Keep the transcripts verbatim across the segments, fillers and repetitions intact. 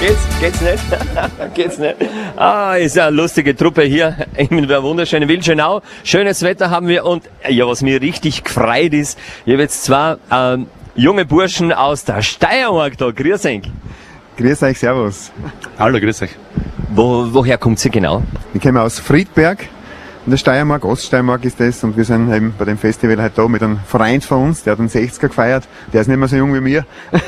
Geht's? Geht's nicht? Geht's nicht? Ah, ist ja eine lustige Truppe hier in der wunderschönen Wildschönau. Schönes Wetter haben wir und ja, was mir richtig gefreut ist, ich habe jetzt zwei ähm, junge Burschen aus der Steiermark da. Grüß euch. Grüß euch, servus. Hallo, grüß euch. Wo, woher kommt ihr genau? Wir kommen aus Friedberg in der Steiermark, Oststeiermark ist das, und wir sind eben bei dem Festival heute da mit einem Freund von uns, der hat den sechziger gefeiert, der ist nicht mehr so jung wie mir.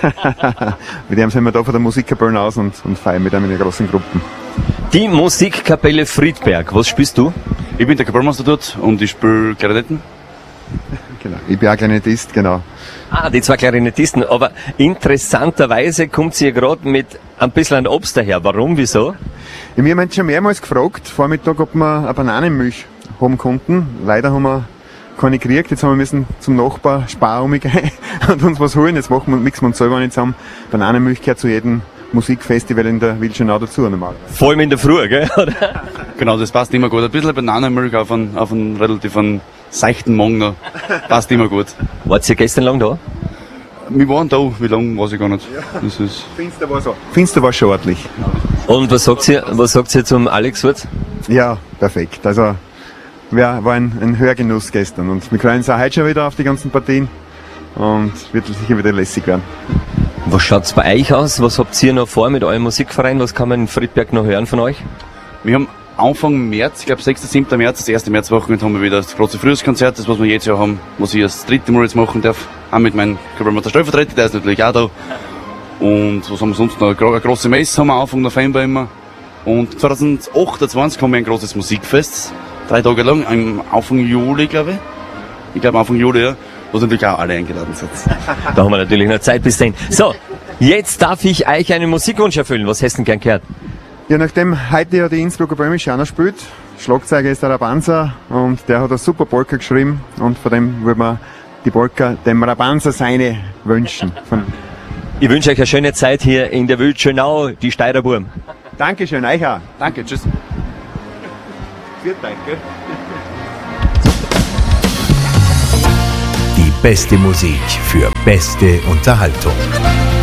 Mit dem sind wir da von der Musikkapelle aus und, und feiern mit einem in der großen Gruppe. Die Musikkapelle Friedberg, was spielst du? Ich bin der Kapellmeister dort und ich spiele Klarinetten. Genau, ich bin auch Klarinettist, genau. Ah, die zwei Klarinettisten, aber interessanterweise kommt sie gerade mit ein bisschen an Obst daher. Warum, wieso? Ja, wir haben uns schon mehrmals gefragt, Vormittag, ob wir eine Bananenmilch haben konnten. Leider haben wir keine gekriegt. Jetzt haben wir müssen zum Nachbar Spar umgehen und uns was holen. Jetzt machen wir, mixen wir uns selber nicht zusammen. Bananenmilch gehört zu jedem Musikfestival in der Wildschönau dazu normal. Vor allem in der Früh, gell? Oder? Genau, das passt immer gut. Ein bisschen Bananenmilch auf einen, auf einen relativ einen seichten Morgen noch. Passt immer gut. Wart ihr gestern lang da? Wir waren da, wie lange, weiß ich gar nicht. Das ist Finster war so. Finster war schon ordentlich. Und was sagt ihr, was sagt ihr zum Alex Wurz? Ja, perfekt. Also, ja, war ein, ein Hörgenuss gestern. Und wir freuen uns auch heute schon wieder auf die ganzen Partien. Und wird sicher wieder lässig werden. Was schaut's bei euch aus? Was habt ihr noch vor mit eurem Musikverein? Was kann man in Friedberg noch hören von euch? Wir haben Anfang März, ich glaube sechster, siebter März, das erste Märzwochenende, haben wir wieder das große Frühjahrskonzert, das was wir jetzt ja haben, was ich das dritte Mal jetzt machen darf. Auch mit meinem Kapellmeister Stellvertreter, der ist natürlich auch da. Und was haben wir sonst noch? Eine große Messe haben wir Anfang November immer. Und zwanzig achtundzwanzig haben wir ein großes Musikfest. Drei Tage lang, am Anfang Juli, glaube ich. Ich glaube Anfang Juli, ja. Wo natürlich auch alle eingeladen sind. Da haben wir natürlich noch Zeit bis dahin. So, jetzt darf ich euch einen Musikwunsch erfüllen. Was hättest du denn gern gehört? Ja, nachdem heute ja die Innsbrucker Böhmische auch noch spielt, Schlagzeuger ist der Rabanza und der hat eine super Polka geschrieben und von dem würde man die Polka dem Rabanza seine wünschen. Von Ich wünsche euch eine schöne Zeit hier in der Wildschönau, die Steirer Burm. Dankeschön, euch auch. Danke, tschüss. Viert euch, gell? Die beste Musik für beste Unterhaltung.